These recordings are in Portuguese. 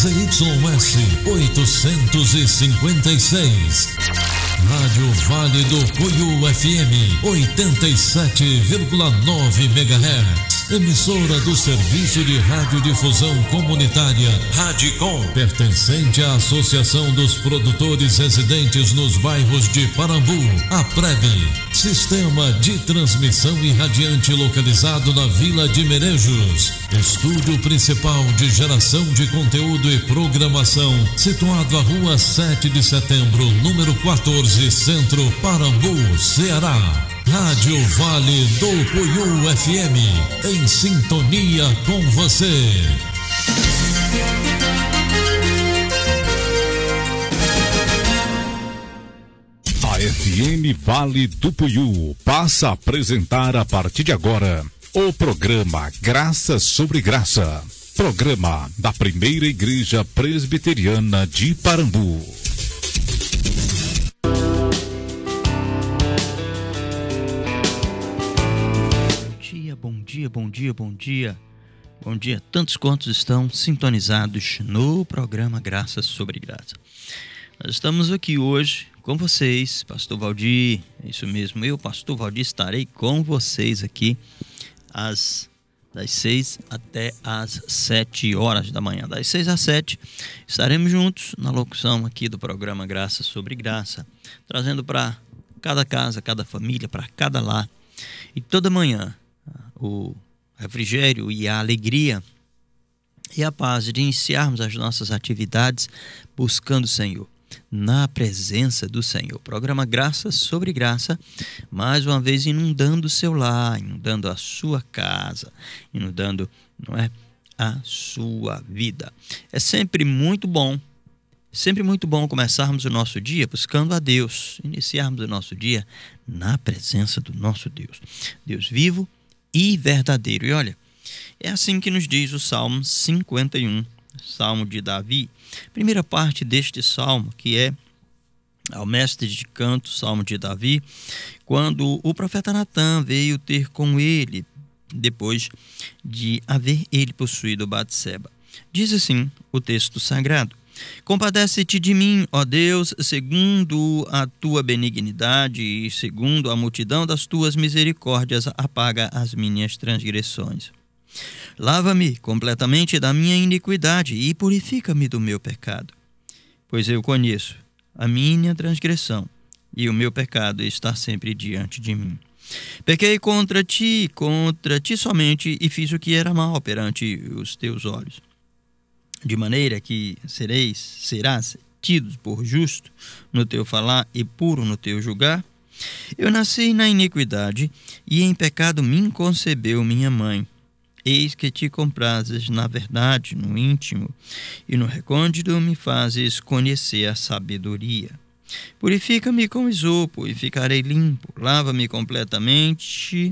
ZYS 856. Rádio Vale do Puiú FM 87,9 MHz. Emissora do Serviço de Radiodifusão Comunitária Radicom, pertencente à Associação dos Produtores Residentes nos Bairros de Parambu, a PREB. Sistema de transmissão irradiante localizado na Vila de Merejos. Estúdio principal de geração de conteúdo e programação, situado à Rua 7 de Setembro, número 14, Centro, Parambu, Ceará. Rádio Vale do Puiú FM, em sintonia com você. A FM Vale do Puiú passa a apresentar a partir de agora o programa Graça sobre Graça, programa da Primeira Igreja Presbiteriana de Parambu. Bom dia a tantos quantos estão sintonizados no programa Graça sobre Graça. Nós estamos aqui hoje com vocês, Pastor Valdir, é isso mesmo, eu, Pastor Valdir, estarei com vocês aqui das 6 até as 7 horas da manhã. Das 6 às 7 estaremos juntos na locução aqui do programa Graça sobre Graça, trazendo para cada casa, cada família, para cada lar, e toda manhã o refrigério e a alegria e a paz de iniciarmos as nossas atividades buscando o Senhor, na presença do Senhor. Programa Graça sobre Graça, mais uma vez inundando o seu lar, inundando a sua casa, inundando, não é, a sua vida. É sempre muito bom começarmos o nosso dia buscando a Deus, iniciarmos o nosso dia na presença do nosso Deus, Deus vivo e verdadeiro. E olha, é assim que nos diz o Salmo 51, Salmo de Davi. Primeira parte deste Salmo, que é ao mestre de canto, Salmo de Davi, quando o profeta Natã veio ter com ele, depois de haver ele possuído Batseba. Diz assim o texto sagrado: compadece-te de mim, ó Deus, segundo a tua benignidade e segundo a multidão das tuas misericórdias, apaga as minhas transgressões. Lava-me completamente da minha iniquidade e purifica-me do meu pecado, pois eu conheço a minha transgressão e o meu pecado está sempre diante de mim. Pequei contra ti somente e fiz o que era mal perante os teus olhos, de maneira que serás tido por justo no teu falar e puro no teu julgar. Eu nasci na iniquidade e em pecado me concebeu minha mãe. Eis que te comprazes na verdade, no íntimo, e no recôndito me fazes conhecer a sabedoria. Purifica-me com isopo e ficarei limpo. Lava-me completamente.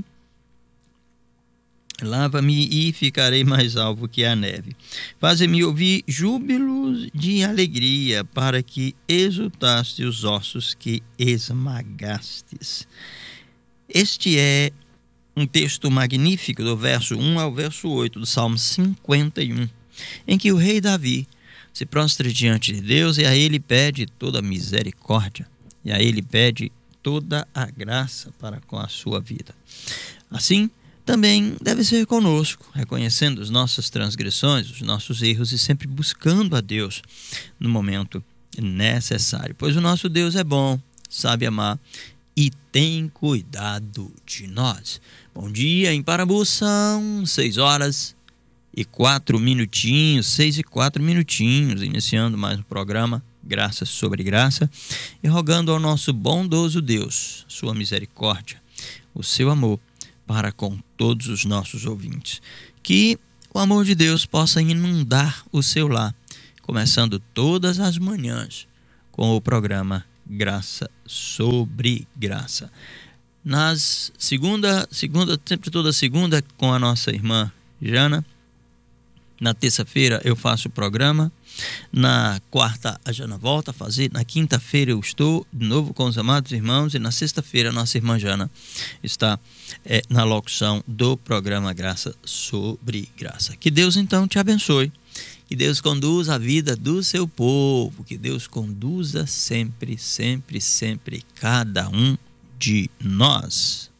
Lava-me e ficarei mais alvo que a neve. Faze-me ouvir júbilos de alegria, para que exultaste os ossos que esmagastes. Este é um texto magnífico do verso 1 ao verso 8 do Salmo 51, em que o rei Davi se prostra diante de Deus e a ele pede toda a misericórdia, e a ele pede toda a graça para com a sua vida. Assim, também deve ser conosco, reconhecendo as nossas transgressões, os nossos erros e sempre buscando a Deus no momento necessário. Pois o nosso Deus é bom, sabe amar e tem cuidado de nós. Bom dia, em Parambu são 6 horas e 4 minutinhos, 6 e 4 minutinhos, iniciando mais um programa Graça sobre Graça e rogando ao nosso bondoso Deus, sua misericórdia, o seu amor para com todos os nossos ouvintes. Que o amor de Deus possa inundar o seu lar, começando todas as manhãs com o programa Graça sobre Graça. Sempre toda segunda com a nossa irmã Jana. Na terça-feira eu faço o programa. Na quarta a Jana volta a fazer. Na quinta-feira eu estou de novo com os amados irmãos. E na sexta-feira a nossa irmã Jana está na locução do programa Graça sobre Graça. Que Deus então te abençoe. Que Deus conduza a vida do seu povo. Que Deus conduza sempre, sempre, sempre cada um de nós.